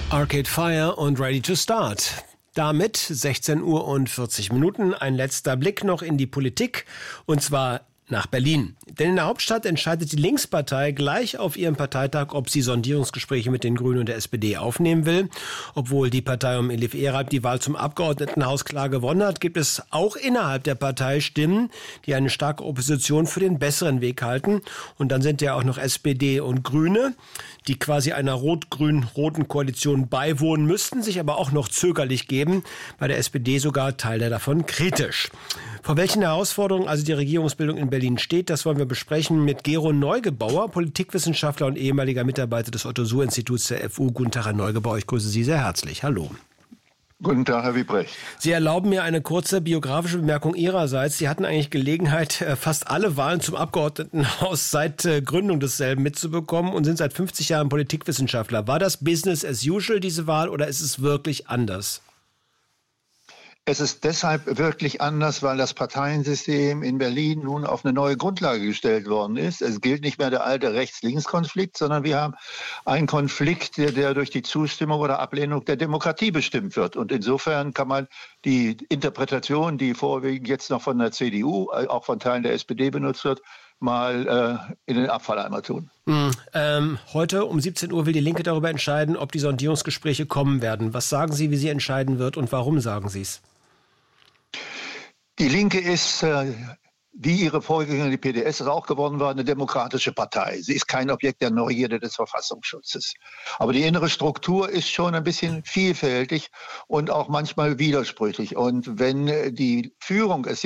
Arcade Fire und Ready to Start. Damit 16 Uhr und 40 Minuten. Ein letzter Blick noch in die Politik, und zwar nach Berlin. Denn in der Hauptstadt entscheidet die Linkspartei gleich auf ihrem Parteitag, ob sie Sondierungsgespräche mit den Grünen und der SPD aufnehmen will. Obwohl die Partei um Elif Eralp die Wahl zum Abgeordnetenhaus klar gewonnen hat, gibt es auch innerhalb der Partei Stimmen, die eine starke Opposition für den besseren Weg halten. Und dann sind ja auch noch SPD und Grüne, die quasi einer rot-grün-roten Koalition beiwohnen müssten, sich aber auch noch zögerlich geben. Bei der SPD sogar Teile davon kritisch. Vor welchen Herausforderungen also die Regierungsbildung in Berlin steht, das wollen wir besprechen mit Gero Neugebauer, Politikwissenschaftler und ehemaliger Mitarbeiter des Otto-Suhr-Instituts der FU. Guten Tag, Herr Neugebauer, ich grüße Sie sehr herzlich. Hallo. Guten Tag, Herr Wiebrecht. Sie erlauben mir eine kurze biografische Bemerkung Ihrerseits. Sie hatten eigentlich Gelegenheit, fast alle Wahlen zum Abgeordnetenhaus seit Gründung desselben mitzubekommen und sind seit 50 Jahren Politikwissenschaftler. War das Business as usual, diese Wahl, oder ist es wirklich anders? Es ist deshalb wirklich anders, weil das Parteiensystem in Berlin nun auf eine neue Grundlage gestellt worden ist. Es gilt nicht mehr der alte Rechts-Links-Konflikt, sondern wir haben einen Konflikt, der durch die Zustimmung oder Ablehnung der Demokratie bestimmt wird. Und insofern kann man die Interpretation, die vorwiegend jetzt noch von der CDU, auch von Teilen der SPD benutzt wird, mal in den Abfalleimer tun. Heute um 17 Uhr will die Linke darüber entscheiden, ob die Sondierungsgespräche kommen werden. Was sagen Sie, wie sie entscheiden wird, und warum sagen Sie es? Die Linke ist, wie ihre Vorgängerin die PDS auch geworden war, eine demokratische Partei. Sie ist kein Objekt der Neugierde des Verfassungsschutzes. Aber die innere Struktur ist schon ein bisschen vielfältig und auch manchmal widersprüchlich. Und wenn die Führung es